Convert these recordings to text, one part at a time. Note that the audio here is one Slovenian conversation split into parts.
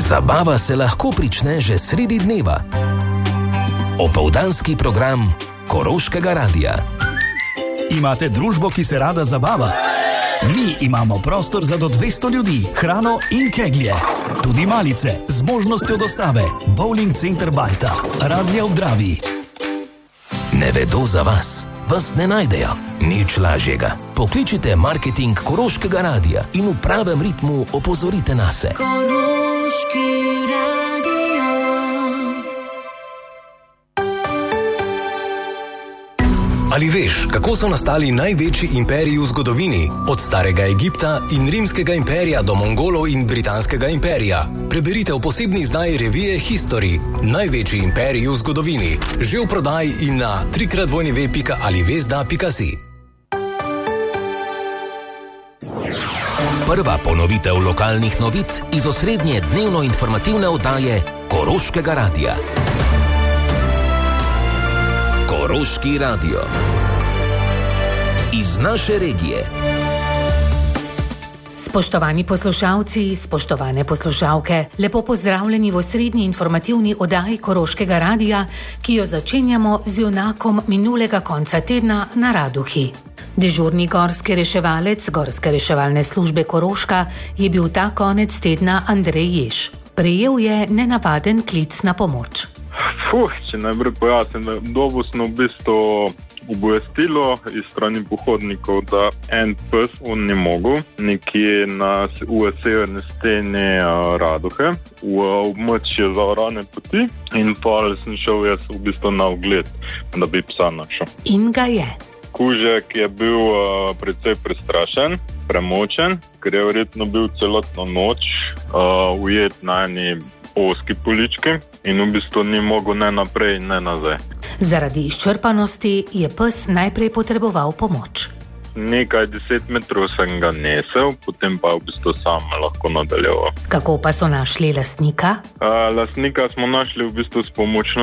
Zabava se lahko prične že sredi dneva. Opoldanski program Koroškega radia. Imate družbo, ki se rada zabava? Mi imamo prostor za do 200 ljudi, hrano in keglje. Tudi malice z možnostjo dostave. Bowling center Bajta, Radlje ob Dravi. Ne vedo za vas, vas ne najdejo. Nič lažjega. Pokličite marketing Koroškega radia in v pravem ritmu opozorite nase. Koroški radio. Ali veš, kako so nastali največji imperiji v zgodovini? Od starega Egipta in rimskega imperija do Mongolov in britanskega imperija. Preberite v posebni izdaji revije History. Največji imperiji v zgodovini. Že v prodaji in na www.alivesda.si. Prva ponovitev lokalnih novic iz osrednje dnevno-informativne oddaje Koroškega radia. Koroški radio. Iz naše regije. Spoštovani poslušalci, spoštovane poslušalke, lepo pozdravljeni v osrednji informativni oddaji Koroškega radia, ki jo začenjamo z junakom minulega konca tedna na Raduhi. Dežurni gorski reševalec Gorske reševalne službe Koroška je bil ta konec tedna Andrej Jež. Prejel je nenavaden klic na pomoč. Če najprej pojasnim, da dobil sem v bistvu obvestilo iz strani pohodnikov, da en pes on ni mogel nekje v severni steni Raduhe, v območje zavarane poti, in pa sem šel jaz v bistvu na ogled, da bi psa našel. In ga je. Kužek je bil precej prestrašen, premočen, ker je verjetno bil celotno noč ujet na eni oski polički in v bistvu ni mogel ne naprej, ne nazaj. Zaradi izčrpanosti je pes najprej potreboval pomoč. Nekaj 10 metrov sem ga nesel, potem pa v bistvu sam lahko nadaljeval. Kako pa so našli lastnika? Lastnika smo našli v bistvu s pomočjo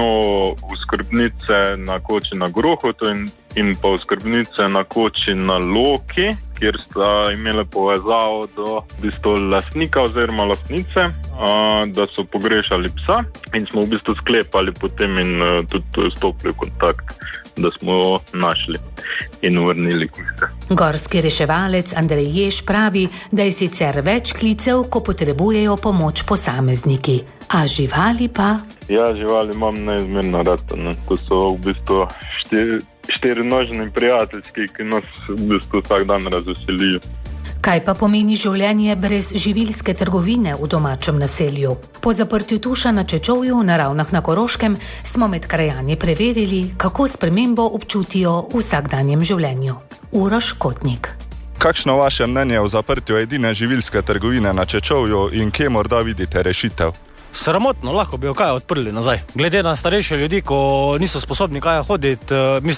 oskrbnice na koči na Grohotu in pa oskrbnice na koči na Loki, kjer sta imele povezavo do v bistvu lastnika oziroma lastnice, da so pogrešali psa, in smo v bistvu sklepali potem in tudi stopili v kontakt, da smo jo našli in vrnili kužka. Gorski reševalec Andrej Jež pravi, da je sicer več klicev, ko potrebujejo pomoč posamezniki. A živali pa? Ja, živali imam neizmerno rad. To so v bistvu štirinožni prijateljski, ki nas v bistvu vsak dan razveselijo. Kaj pa pomeni življenje brez živilske trgovine v domačem naselju? Po zaprtju Tuša na Čečovju na Ravnah na Koroškem smo med krajani preverili, kako spremembo občutijo v vsakdanjem življenju. Uroš Kotnik. Kakšno vaše mnenje o zaprtju edine živilske trgovine na Čečovju in kje morda vidite rešitev? Sramotno, lahko bi jo kaj odprli nazaj. Glede na starejše ljudi, ko niso sposobni kaj hoditi,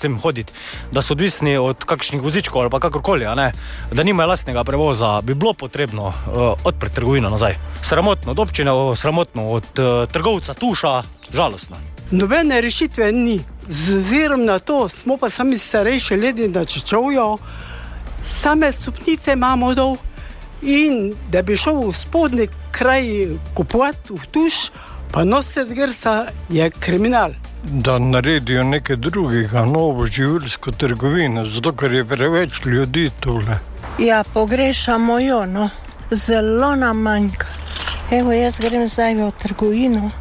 da so odvisni od kakšnih vozičkov ali pa kakorkoli, da nimajo lastnega prevoza, bi bilo potrebno odpreti trgovino nazaj. Sramotno od občine, sramotno od trgovca Tuša, žalostno. Nobene rešitve ni. Z ozirom na to smo pa sami starejši ljudi na Čečovju, same stopnice imamo dol, in da bi šel v spodnji kraj kupovati v Tuš, pa nositi grsa, je kriminal. Da naredijo nekaj drugega, novo živilsko trgovino, zato ker je preveč ljudi tule. Ja, pogrešamo jo, no. Zelo nam manjka. Evo, jaz grem zdaj v trgovino,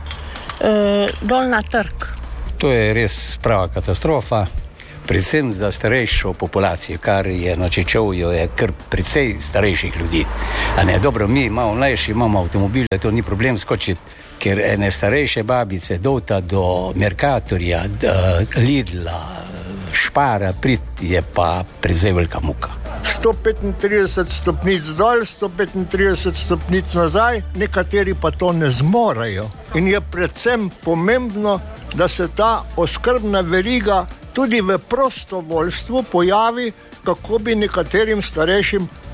dol na trg. To je res prava katastrofa. Predvsem za starejšo populacijo, kar je na Čečovju, je kar precej starejših ljudi. Dobro, mi imamo mlajši, imamo avtomobile, to ni problem skočiti, ker ene starejše babice dota do Mercatorja, Lidla, Špara, je pa precej velika muka. 135 stopnic dol, 135 stopnic nazaj, nekateri pa to ne zmorejo. In je predvsem pomembno, da se ta oskrbna veriga tudi v prostovoljstvu pojavi, kako bi nekaterim starejšim